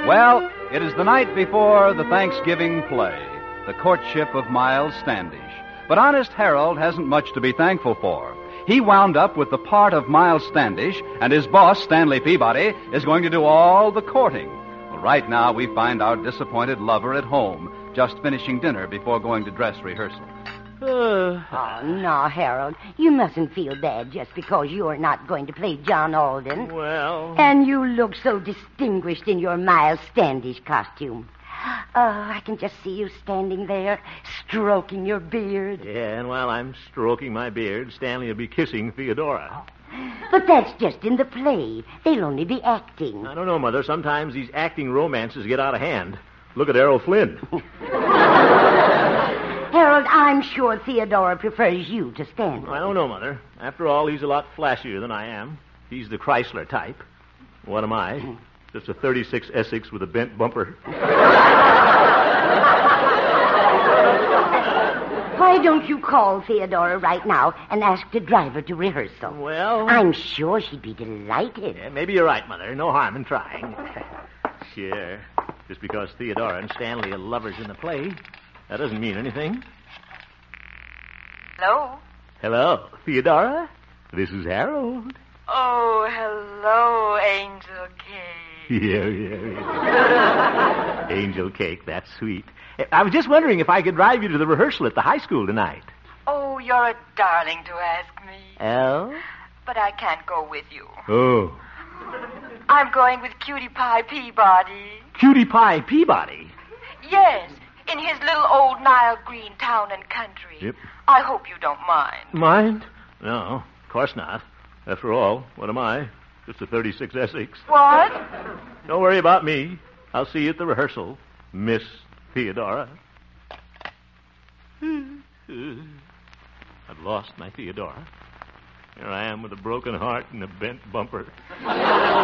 Well, it is the night before the Thanksgiving play, the courtship of Miles Standish. But Honest Harold hasn't much to be thankful for. He wound up with the part of Miles Standish, and his boss, Stanley Peabody, is going to do all the courting. Well, right now, we find our disappointed lover at home, just finishing dinner before going to dress rehearsal. Oh, no, Harold. You mustn't feel bad just because you're not going to play John Alden. Well... And you look so distinguished in your Miles Standish costume. Oh, I can just see you standing there, stroking your beard. Yeah, and while I'm stroking my beard, Stanley will be kissing Theodora. But that's just in the play. They'll only be acting. I don't know, Mother. Sometimes these acting romances get out of hand. Look at Errol Flynn. Harold, I'm sure Theodora prefers you to Stanley. I don't know, Mother. After all, he's a lot flashier than I am. He's the Chrysler type. What am I? Just a 36 Essex with a bent bumper. Why don't you call Theodora right now and ask the driver to rehearsal? Well... I'm sure she'd be delighted. Yeah, maybe you're right, Mother. No harm in trying. Sure. Just because Theodora and Stanley are lovers in the play, that doesn't mean anything. Hello? Hello, Theodora. This is Harold. Oh, hello, Angel Cake. Yeah. Angel Cake, that's sweet. I was just wondering if I could drive you to the rehearsal at the high school tonight. Oh, you're a darling to ask me. Oh? But I can't go with you. Oh. I'm going with Cutie Pie Peabody. Cutie Pie Peabody? Yes, in his little old Nile Green town and country. Yep. I hope you don't mind. Mind? No, of course not. After all, what am I? Just a 36 Essex. What? Don't worry about me. I'll see you at the rehearsal, Miss Theodora. I've lost my Theodora. Here I am with a broken heart and a bent bumper.